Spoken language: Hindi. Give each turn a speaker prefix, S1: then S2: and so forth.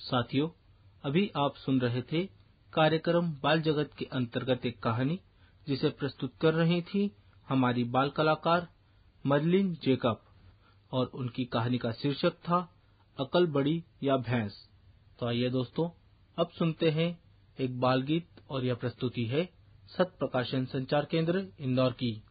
S1: साथियों, अभी आप सुन रहे थे कार्यक्रम बाल जगत के अंतर्गत एक कहानी जिसे प्रस्तुत कर रही थी हमारी बाल कलाकार मरलिन जेकब, और उनकी कहानी का शीर्षक था अकल बड़ी या भैंस। तो आइए दोस्तों, अब सुनते हैं एक बाल गीत, और यह प्रस्तुति है सत्य प्रकाशन संचार केंद्र इंदौर की।